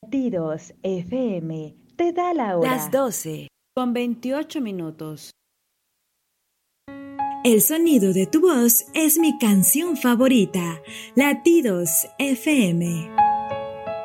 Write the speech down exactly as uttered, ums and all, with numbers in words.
Latidos F M te da la hora. Las doce con veintiocho minutos. El sonido de tu voz es mi canción favorita. Latidos F M.